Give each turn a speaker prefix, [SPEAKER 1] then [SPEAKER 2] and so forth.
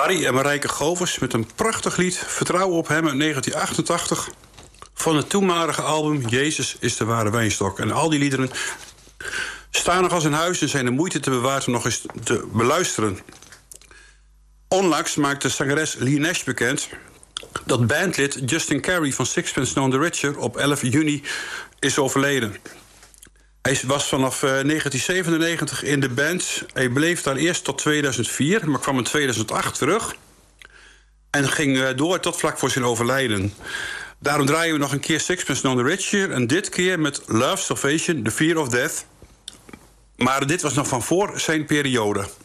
[SPEAKER 1] Harry en Marijke Govers met een prachtig lied, Vertrouwen op hem uit 1988... van het toenmalige album Jezus is de ware wijnstok. En al die liederen staan nog als in huis en zijn de moeite te bewaard om nog eens te beluisteren. Onlangs maakte zangeres Lee Nash bekend dat bandlid Justin Carey van Sixpence None the Richer op 11 juni is overleden. Hij was vanaf 1997 in de band. Hij bleef daar eerst tot 2004, maar kwam in 2008 terug en ging door tot vlak voor zijn overlijden. Daarom draaien we nog een keer Sixpence None the Richer en dit keer met Love, Salvation, The Fear of Death. Maar dit was nog van voor zijn periode.